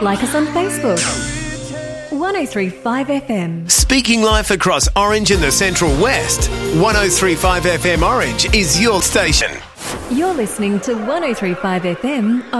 Like us on Facebook. 1035 FM. Speaking life across Orange and the Central West. 1035 FM Orange is your station. You're listening to 1035 FM